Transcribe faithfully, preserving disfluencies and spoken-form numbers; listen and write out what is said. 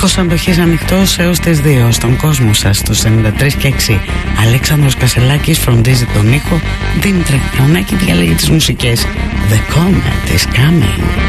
Φως αντοχής ανοιχτός έως τις δύο στον κόσμο σας στους ενενήντα τρία και έξι. Αλέξανδρος Κασελάκης φροντίζει τον ήχο, Δήμητρα Χρονάκη διαλέγει τις μουσικές. The Comet is coming.